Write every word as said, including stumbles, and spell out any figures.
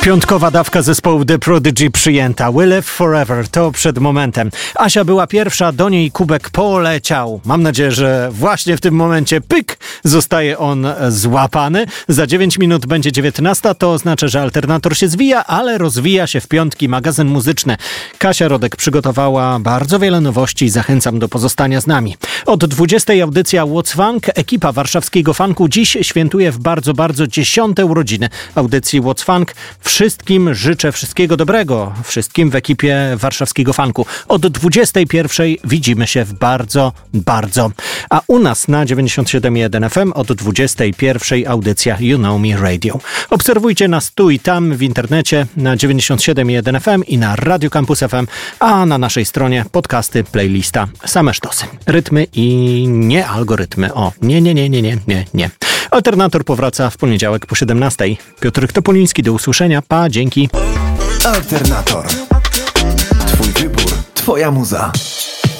Piątkowa dawka zespołu The Prodigy przyjęta. We Live Forever to przed momentem. Asia była pierwsza, do niej kubek poleciał. Mam nadzieję, że właśnie w tym momencie pyk, zostaje on złapany. Za dziewięć minut będzie dziewiętnasta, to oznacza, że alternator się zwija, ale rozwija się w piątki magazyn muzyczny. Kasia Rodek przygotowała bardzo wiele nowości i zachęcam do pozostania z nami. Od dwudziestej audycja What's Funk. Ekipa warszawskiego funku dziś świętuje w bardzo, bardzo dziesiąte urodziny audycji What's Funk. Wszystkim życzę wszystkiego dobrego, wszystkim w ekipie warszawskiego funku. Od dwudziestej pierwszej widzimy się w bardzo, bardzo. A u nas na dziewięćdziesiąt siedem jeden F M od dwudziestej pierwszej audycja You Know Me Radio. Obserwujcie nas tu i tam w internecie na dziewięćdziesiąt siedem jeden F M i na Radio Campus F M, a na naszej stronie podcasty, playlista, same sztosy. Rytmy i nie algorytmy. O, nie, nie, nie, nie, nie, nie, nie. Alternator powraca w poniedziałek po siedemnastej. Piotr Topoliński, do usłyszenia. Pa, dzięki. Alternator. Twój wybór, twoja muza.